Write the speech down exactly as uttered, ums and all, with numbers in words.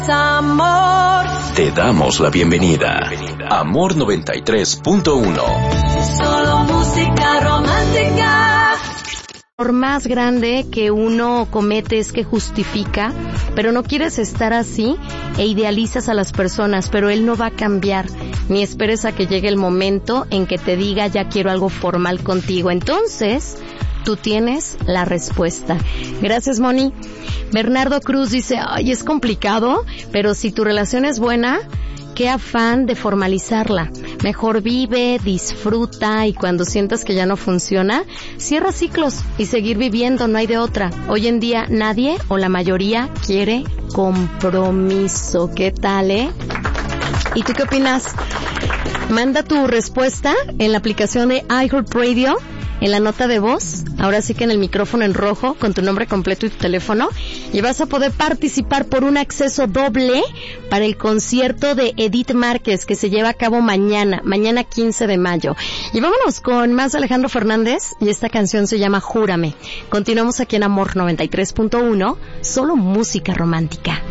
Amor. Te damos la bienvenida. Amor noventa y tres punto uno. Solo música romántica. Por más grande que uno comete es que justifica, pero no quieres estar así e idealizas a las personas, pero él no va a cambiar, ni esperes a que llegue el momento en que te diga ya quiero algo formal contigo. Entonces, tú tienes la respuesta. Gracias, Moni. Bernardo Cruz dice, ay, es complicado, pero si tu relación es buena, qué afán de formalizarla. Mejor vive, disfruta y cuando sientas que ya no funciona, cierra ciclos y seguir viviendo, no hay de otra. Hoy en día nadie o la mayoría quiere compromiso. ¿Qué tal, eh? ¿Y tú qué opinas? Manda tu respuesta en la aplicación de iHeartRadio, en la nota de voz, ahora sí que en el micrófono en rojo, con tu nombre completo y tu teléfono, y vas a poder participar por un acceso doble para el concierto de Edith Márquez, que se lleva a cabo mañana, mañana quince de mayo. Y vámonos con más Alejandro Fernández, y esta canción se llama Júrame. Continuamos aquí en Amor noventa y tres punto uno, solo música romántica.